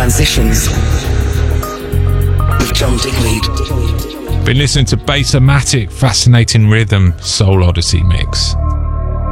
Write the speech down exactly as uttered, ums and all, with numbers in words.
Transitions with John Diglead. Been listening to Bass-O-Matic, Fascinating Rhythm, Soul Odyssey mix.